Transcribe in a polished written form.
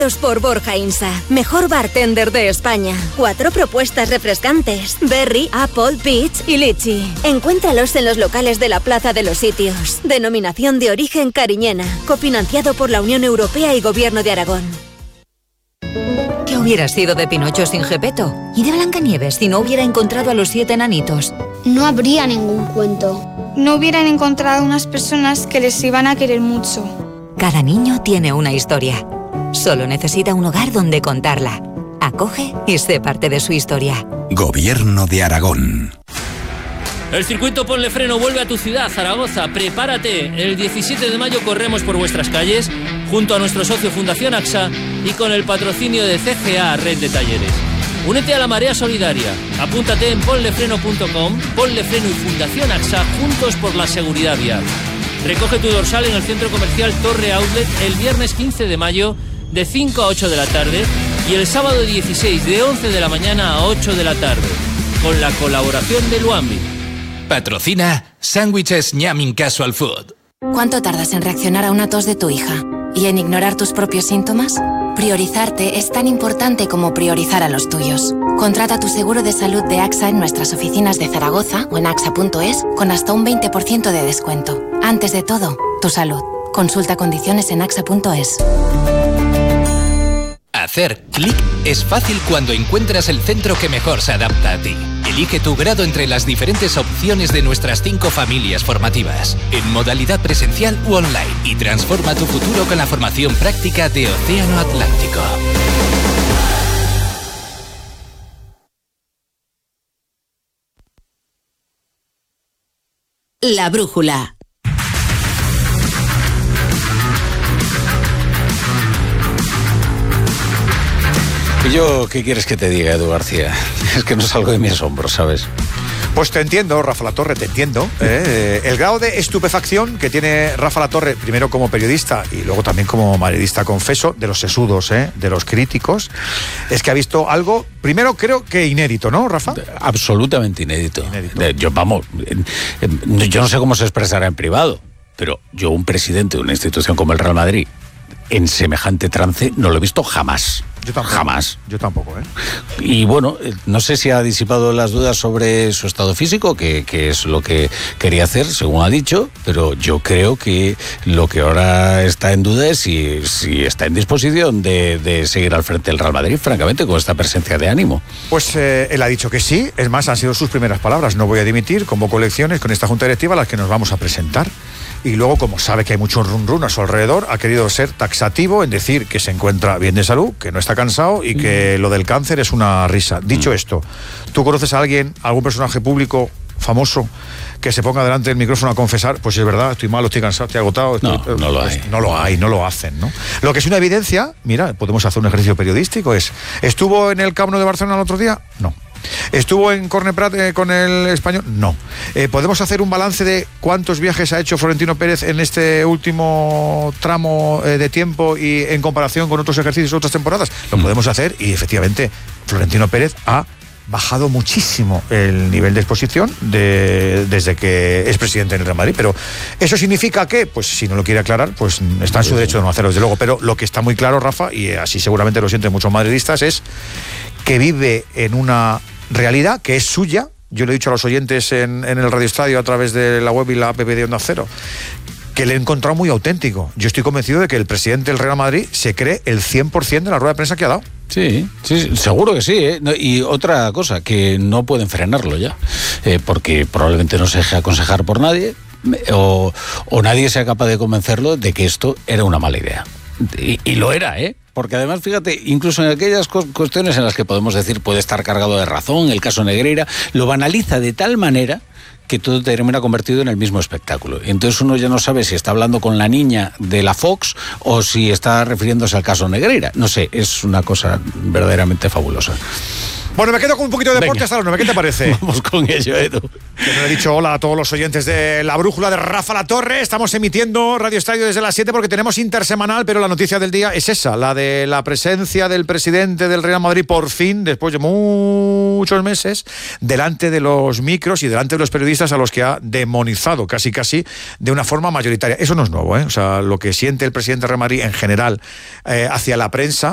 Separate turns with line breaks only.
Por Borja Insa, mejor bartender de España. 4 propuestas refrescantes: berry, apple, peach y litchi. Encuéntralos en los locales de la Plaza de los Sitios. Denominación de origen cariñena. Cofinanciado por la Unión Europea y Gobierno de Aragón.
¿Qué hubiera sido de Pinocho sin Gepetto? ¿Y de Blancanieves si no hubiera encontrado a los 7 enanitos?
No habría ningún cuento.
No hubieran encontrado unas personas que les iban a querer mucho.
Cada niño tiene una historia. Solo necesita un hogar donde contarla. Acoge y sé parte de su historia.
Gobierno de Aragón.
El circuito Ponle Freno vuelve a tu ciudad, Zaragoza. Prepárate. El 17 de mayo corremos por vuestras calles junto a nuestro socio Fundación AXA y con el patrocinio de CCA Red de Talleres. Únete a la marea solidaria. Apúntate en ponlefreno.com. Ponle Freno y Fundación AXA juntos por la seguridad vial. Recoge tu dorsal en el centro comercial Torre Outlet el viernes 15 de mayo de 5 a 8 de la tarde y el sábado 16 de 11 de la mañana a 8 de la tarde, con la colaboración de Luambi.
Patrocina Sándwiches Ñamin Casual Food.
¿Cuánto tardas en reaccionar a una tos de tu hija? ¿Y en ignorar tus propios síntomas? Priorizarte es tan importante como priorizar a los tuyos. Contrata tu seguro de salud de AXA en nuestras oficinas de Zaragoza o en axa.es con hasta un 20% de descuento. Antes de todo, tu salud. Consulta condiciones en axa.es.
Hacer clic es fácil cuando encuentras el centro que mejor se adapta a ti. Elige tu grado entre las diferentes opciones de nuestras 5 familias formativas, en modalidad presencial u online, y transforma tu futuro con la formación práctica de Océano Atlántico.
La brújula.
¿Y yo qué quieres que te diga, Edu García? Es que no salgo de mi asombro, ¿sabes?
Pues te entiendo, Rafa Latorre, te entiendo. El grado de estupefacción que tiene Rafa Latorre, primero como periodista y luego también como madridista confeso, de los sesudos, de los críticos, es que ha visto algo, primero creo que inédito, ¿no, Rafa?
Absolutamente inédito. Yo no sé cómo se expresará en privado, pero yo, un presidente de una institución como el Real Madrid, en semejante trance, no lo he visto jamás.
Yo tampoco.
Jamás.
Yo tampoco,
Y bueno, no sé si ha disipado las dudas sobre su estado físico, que es lo que quería hacer, según ha dicho, pero yo creo que lo que ahora está en duda es si está en disposición de seguir al frente del Real Madrid, francamente, con esta presencia de ánimo.
Pues él ha dicho que sí, es más, han sido sus primeras palabras: no voy a dimitir, convoco elecciones con esta junta directiva a las que nos vamos a presentar. Y luego, como sabe que hay mucho run a su alrededor, ha querido ser taxativo en decir que se encuentra bien de salud, que no está cansado y que lo del cáncer es una risa. Dicho esto, ¿tú conoces a alguien, algún personaje público famoso que se ponga delante del micrófono a confesar? Pues es verdad, estoy malo, estoy cansado, estoy agotado.
No lo hay.
No lo hacen, ¿no? Lo que es una evidencia, mira, podemos hacer un ejercicio periodístico, ¿estuvo en el Camp Nou de Barcelona el otro día? No. ¿Estuvo en Corne Prat con el Español? No. ¿Podemos hacer un balance de cuántos viajes ha hecho Florentino Pérez en este último tramo de tiempo y en comparación con otros ejercicios, otras temporadas? Lo podemos hacer y efectivamente Florentino Pérez ha bajado muchísimo el nivel de exposición desde que es presidente del Real Madrid, pero ¿eso significa que? Pues si no lo quiere aclarar, pues está en su derecho de no hacerlo, desde luego, pero lo que está muy claro, Rafa, y así seguramente lo sienten muchos madridistas, es que vive en una realidad que es suya. Yo le he dicho a los oyentes en el Radio Estadio a través de la web y la app de Onda Cero, que le he encontrado muy auténtico. Yo estoy convencido de que el presidente del Real Madrid se cree el 100% de la rueda de prensa que ha dado.
Sí, seguro que sí, Y otra cosa, que no pueden frenarlo ya, porque probablemente no se deje aconsejar por nadie, o nadie sea capaz de convencerlo de que esto era una mala idea. Y lo era, Porque además, fíjate, incluso en aquellas cuestiones en las que podemos decir puede estar cargado de razón, el caso Negreira, lo banaliza de tal manera que todo termina convertido en el mismo espectáculo. Entonces uno ya no sabe si está hablando con la niña de la Fox o si está refiriéndose al caso Negreira. No sé, es una cosa verdaderamente fabulosa.
Bueno, me quedo con un poquito de deporte hasta las 9. ¿Qué te parece?
Vamos con ello, Edu.
Que no he dicho hola a todos los oyentes de La Brújula de Rafa Latorre. Estamos emitiendo Radio Estadio desde las 7 porque tenemos intersemanal, pero la noticia del día es esa, la de la presencia del presidente del Real Madrid, por fin, después de muchos meses, delante de los micros y delante de los periodistas a los que ha demonizado casi de una forma mayoritaria. Eso no es nuevo, O sea, lo que siente el presidente del Real Madrid en general hacia la prensa